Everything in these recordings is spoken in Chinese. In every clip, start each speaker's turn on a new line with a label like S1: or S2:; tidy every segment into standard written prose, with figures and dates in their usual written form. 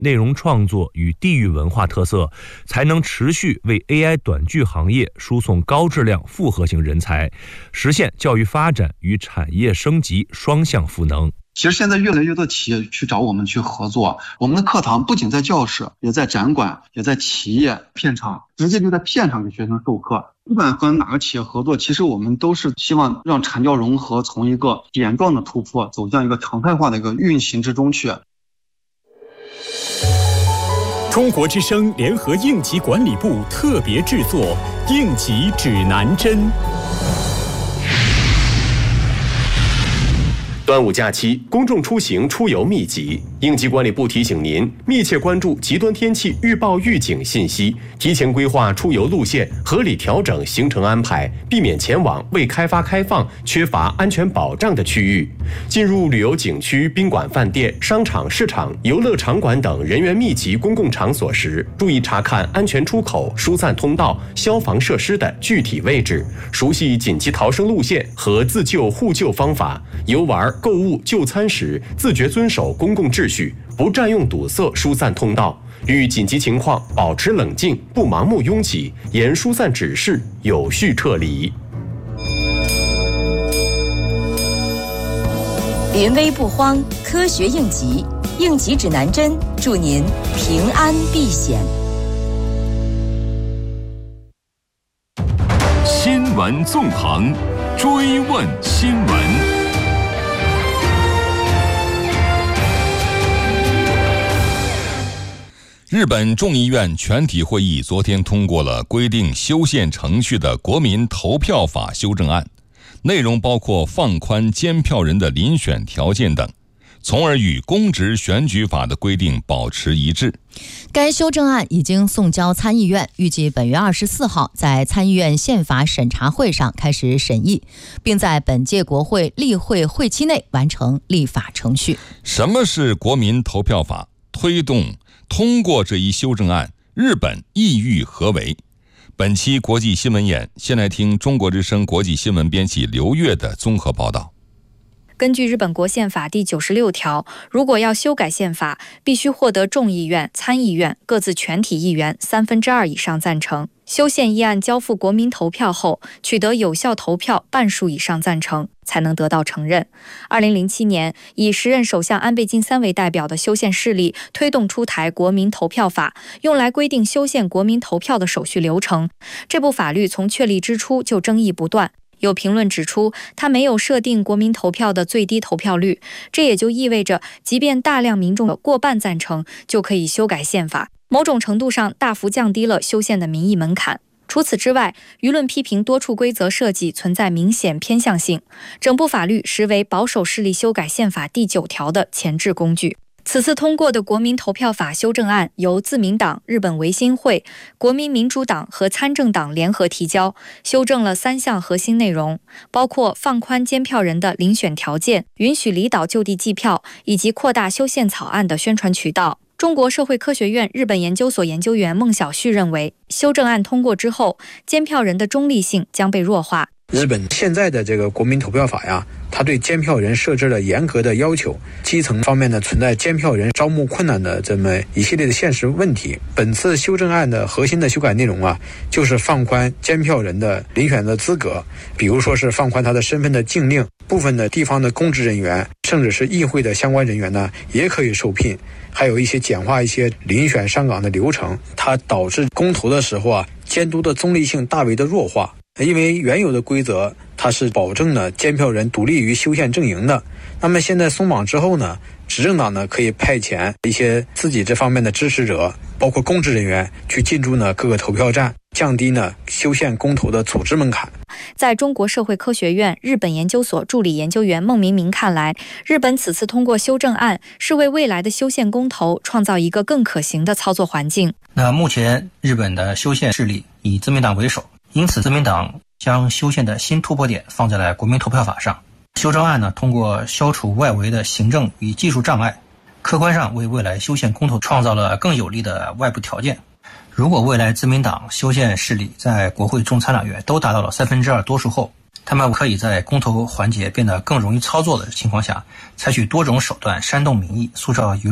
S1: 内容创作与地域文化特色，才能持续为 AI 短剧行业输送高质量复合型人才，实现教育发展与产业升级双向赋能。
S2: 其实现在越来越多企业去找我们去合作，我们的课堂不仅在教室，也在展馆，也在企业片场，直接就在片场给学生授课。不管和哪个企业合作，其实我们都是希望让产教融合从一个点状的突破走向一个常态化的一个运行之中去。
S3: 中国之声联合应急管理部特别制作《应急指南针》。
S4: 端午假期，公众出行出游密集，应急管理部提醒您密切关注极端天气预报预警信息，提前规划出游路线，合理调整行程安排，避免前往未开发开放、缺乏安全保障的区域。进入旅游景区、宾馆、饭店、商场、市场、游乐场馆等人员密集公共场所时，注意查看安全出口、疏散通道、消防设施的具体位置，熟悉紧急逃生路线和自救互救方法。游玩、购物、就餐时自觉遵守公共秩序，不占用堵塞疏散通道，遇紧急情况保持冷静，不盲目拥挤，沿疏散指示有序撤离。
S5: 临危不慌，科学应急，应急指南针，祝您平安避险。
S6: 新闻纵横，追问新闻。日本众议院全体会议昨天通过了规定修宪程序的国民投票法修正案，内容包括放宽监票人的遴选条件等，从而与公职选举法的规定保持一致。
S7: 该修正案已经送交参议院，预计本月24号在参议院宪法审查会上开始审议，并在本届国会例会会期内完成立法程序。
S6: 什么是国民投票法？通过这一修正案，日本意欲何为？本期国际新闻眼，先来听中国之声国际新闻编辑刘越的综合报道。
S8: 根据日本国宪法第96条，如果要修改宪法，必须获得众议院、参议院各自全体议员2/3以上赞成。修宪议案交付国民投票后，取得有效投票半数以上赞成，才能得到承认。2007年，以时任首相安倍晋三为代表的修宪势力推动出台国民投票法，用来规定修宪国民投票的手续流程。这部法律从确立之初就争议不断。有评论指出，它没有设定国民投票的最低投票率，这也就意味着，即便大量民众的过半赞成，就可以修改宪法，某种程度上大幅降低了修宪的民意门槛。除此之外，舆论批评多处规则设计存在明显偏向性，整部法律实为保守势力修改宪法第9条的前置工具。此次通过的国民投票法修正案由自民党、日本维新会、国民民主党和参政党联合提交，修正了3项核心内容，包括放宽监票人的遴选条件、允许离岛就地计票，以及扩大修宪草案的宣传渠道。中国社会科学院日本研究所研究员孟晓旭认为，修正案通过之后，监票人的中立性将被弱化。
S9: 日本现在的这个国民投票法呀，它对监票人设置了严格的要求，基层方面呢存在监票人招募困难的这么一系列的现实问题。本次修正案的核心的修改内容啊，就是放宽监票人的遴选的资格，比如说是放宽他的身份的禁令，部分的地方的公职人员，甚至是议会的相关人员呢，也可以受聘。还有一些简化一些遴选上岗的流程，它导致公投的时候啊，监督的中立性大为的弱化。因为原有的规则它是保证了监票人独立于修宪阵营的，那么现在松绑之后呢，执政党呢可以派遣一些自己这方面的支持者，包括公职人员去进驻呢各个投票站，降低呢修宪公投的组织门槛。
S8: 在中国社会科学院日本研究所助理研究员孟明明看来，日本此次通过修正案是为未来的修宪公投创造一个更可行的操作环境。
S10: 那目前日本的修宪势力以自民党为首，因此自民党将修宪的新突破点放在了国民投票法上。修正案呢，通过消除外围的行政与技术障碍，客观上为未来修宪公投创造了更有利的外部条件。如果未来自民党修宪势力在国会众参两院都达到了2/3多数后，他们可以在公投环节变得更容易操作的情况下，采取多种手段煽动民意、塑造舆论。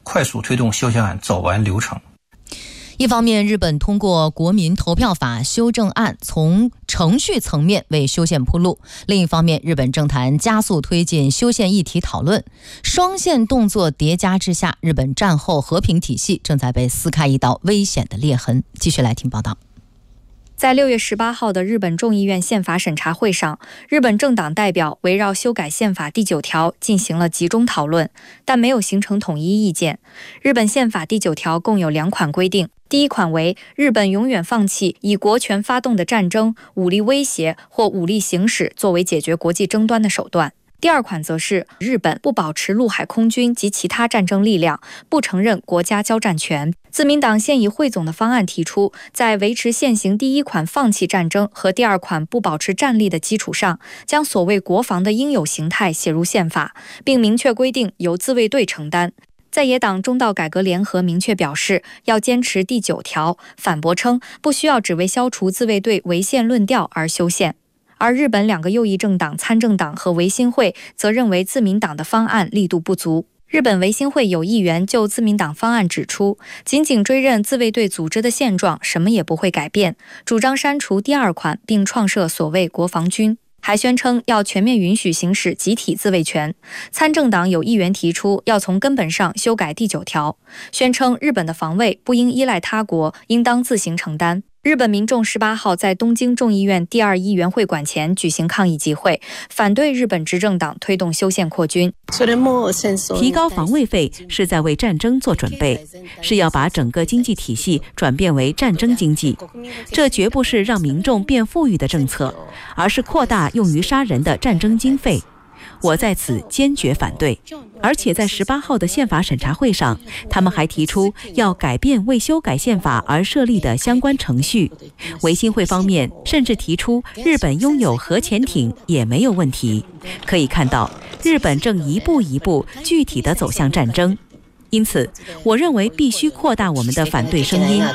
S10: 快速推动修宪案走完流程。
S7: 一方面，日本通过国民投票法修正案从程序层面为修宪铺路；另一方面，日本政坛加速推进修宪议题讨论，双线动作叠加之下，日本战后和平体系正在被撕开一道危险的裂痕。继续来听报道。
S8: 在6月18号的日本众议院宪法审查会上，日本政党代表围绕修改宪法第9条进行了集中讨论，但没有形成统一意见。日本宪法第9条共有2款规定，第一款为日本永远放弃以国权发动的战争、武力威胁或武力行使作为解决国际争端的手段。第二款则是日本不保持陆海空军及其他战争力量，不承认国家交战权。自民党现以汇总的方案提出，在维持现行第一款放弃战争和第二款不保持战力的基础上，将所谓国防的应有形态写入宪法，并明确规定由自卫队承担。在野党中道改革联合明确表示要坚持第9条，反驳称不需要只为消除自卫队违宪论调而修宪。而日本2个右翼政党参政党和维新会则认为自民党的方案力度不足。日本维新会有议员就自民党方案指出，仅仅追认自卫队组织的现状，什么也不会改变，主张删除第2款并创设所谓国防军，还宣称要全面允许行使集体自卫权。参政党有议员提出要从根本上修改第9条，宣称日本的防卫不应依赖他国，应当自行承担。日本民众18号在东京众议院第2议员会馆前举行抗议集会，反对日本执政党推动修宪扩军。
S11: 提高防卫费是在为战争做准备，是要把整个经济体系转变为战争经济。这绝不是让民众变富裕的政策，而是扩大用于杀人的战争经费。我在此坚决反对。而且在18号的宪法审查会上，他们还提出要改变为修改宪法而设立的相关程序。维新会方面甚至提出日本拥有核潜艇也没有问题。可以看到，日本正一步一步具体地走向战争。因此，我认为必须扩大我们的反对声音。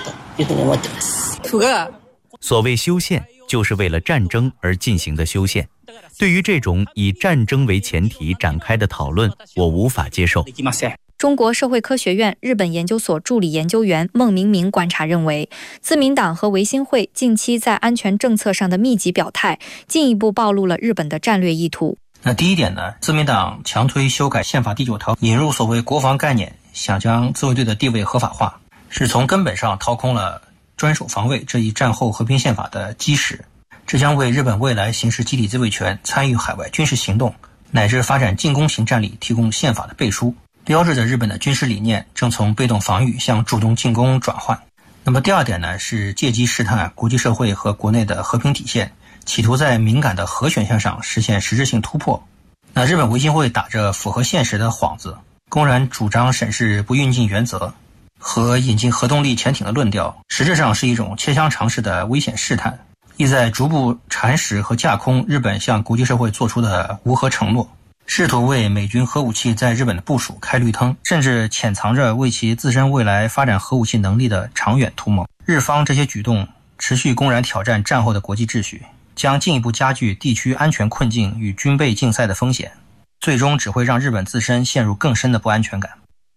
S12: 所谓修宪，就是为了战争而进行的修宪。对于这种以战争为前提展开的讨论，我无法接受。
S8: 中国社会科学院日本研究所助理研究员孟明明观察认为，自民党和维新会近期在安全政策上的密集表态，进一步暴露了日本的战略意图。
S10: 那第一点呢，自民党强推修改宪法第9条，引入所谓国防概念，想将自卫队的地位合法化，是从根本上掏空了专守防卫这一战后和平宪法的基石。这将为日本未来行使集体自卫权、参与海外军事行动乃至发展进攻型战力提供宪法的背书，标志着日本的军事理念正从被动防御向主动进攻转换。那么第二点呢，是借机试探国际社会和国内的和平体现，企图在敏感的核选项上实现实质性突破。那日本维新会打着符合现实的幌子，公然主张审视不运进原则和引进核动力潜艇的论调，实质上是一种切香肠式的危险试探，意在逐步蚕食和架空日本向国际社会做出的无核承诺，试图为美军核武器在日本的部署开绿灯，甚至潜藏着为其自身未来发展核武器能力的长远图谋。日方这些举动持续公然挑战战后的国际秩序，将进一步加剧地区安全困境与军备竞赛的风险，最终只会让日本自身陷入更深的不安全感。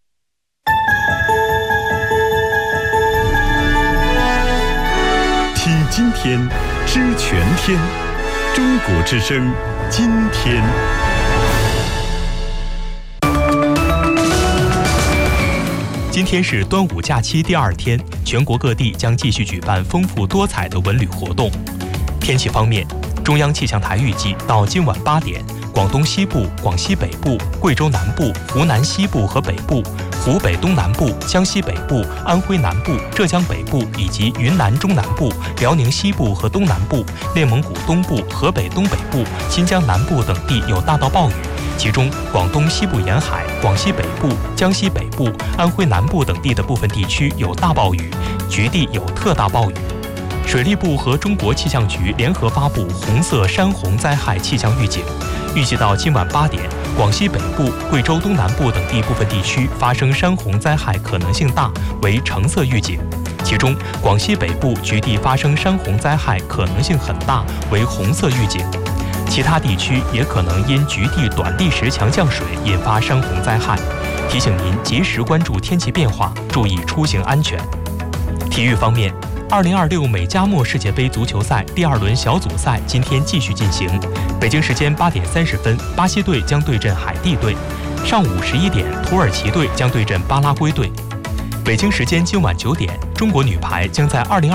S3: 听今天，知全天，中国之声，今天。
S13: 今天是端午假期第2天，全国各地将继续举办丰富多彩的文旅活动。天气方面，中央气象台预计到今晚8点，广东西部、广西北部、贵州南部、湖南西部和北部、湖北东南部、江西北部、安徽南部、浙江北部以及云南中南部、辽宁西部和东南部、内蒙古东部、河北东北部、新疆南部等地有大到暴雨，其中广东西部沿海、广西北部、江西北部、安徽南部等地的部分地区有大暴雨，局地有特大暴雨。水利部和中国气象局联合发布红色山洪灾害气象预警，预计到今晚8点，广西北部、贵州东南部等地部分地区发生山洪灾害可能性大，为橙色预警。其中，广西北部局地发生山洪灾害可能性很大，为红色预警。其他地区也可能因局地短历时强降水引发山洪灾害， 提醒您及时关注天气变化，注意出行安全。体育方面，2026美加墨世界杯足球赛第2轮小组赛今天继续进行。北京时间8点30分，巴西队将对阵海地队；上午11点，土耳其队将对阵巴拉圭队。北京时间今晚9点，中国女排将在2022